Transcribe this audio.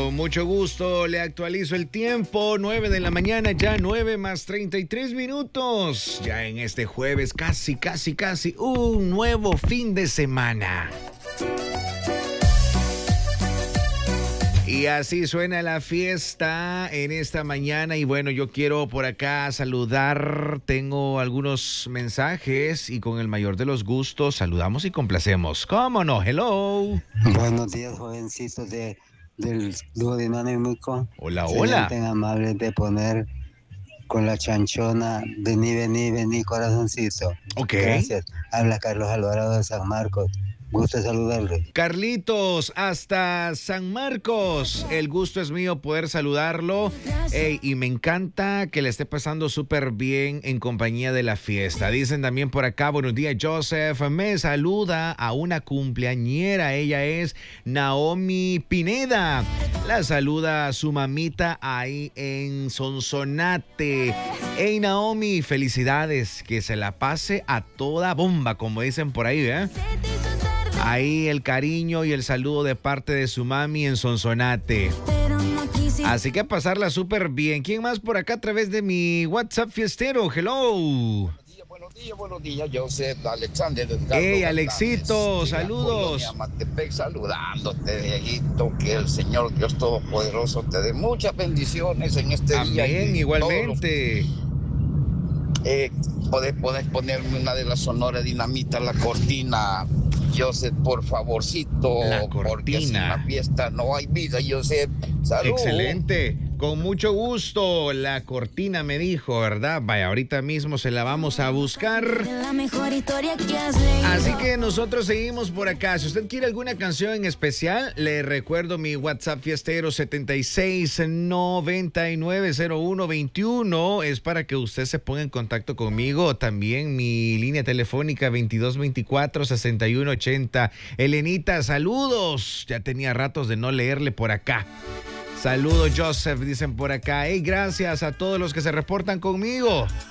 Con mucho gusto le actualizo el tiempo, 9 de la mañana, ya 9 más 33 minutos. Ya en este jueves, casi un nuevo fin de semana. Y así suena la fiesta en esta mañana. Y bueno, yo quiero por acá saludar. Tengo algunos mensajes y con el mayor de los gustos saludamos y complacemos. ¿Cómo no? Hello. Buenos días, jovencitos del dúo dinámico. Hola, Sean hola. tan amables de poner con la chanchona, vení, corazoncito. Ok. Gracias. Habla Carlos Alvarado de San Marcos. Gusto saludarle. Carlitos, hasta San Marcos. El gusto es mío poder saludarlo. Y me encanta que le esté pasando súper bien en compañía de la fiesta. Dicen también por acá, buenos días, Joseph. Me saluda a una cumpleañera. Ella es Naomi Pineda. La saluda a su mamita ahí en Sonsonate. Hey, Naomi, felicidades. Que se la pase a toda bomba, como dicen por ahí, ¿eh? Ahí el cariño y el saludo de parte de su mami en Sonsonate. Así que a pasarla súper bien. ¿Quién más por acá a través de mi WhatsApp fiestero? Hello. Buenos días, Joseph Alexander. Hey, Alexito, saludos. Amatepec, saludándote, viejito, que el Señor Dios Todopoderoso te dé muchas bendiciones en este día. Amén, igualmente. Podés ponerme una de las Sonora Dinamita, la cortina, Joseph, por favorcito. La porque sin la cortina. fiesta no hay vida, Joseph. Salud. Excelente. Con mucho gusto. La cortina me dijo, ¿verdad? Vaya, ahorita mismo se la vamos a buscar. Así que nosotros seguimos por acá. Si usted quiere alguna canción en especial, le recuerdo mi WhatsApp fiestero 76990121. Es para que usted se ponga en contacto conmigo. También mi línea telefónica 2224-6180. Elenita, saludos. Ya tenía ratos de no leerle por acá. Saludos, Joseph, dicen por acá. Hey, gracias a todos los que se reportan conmigo.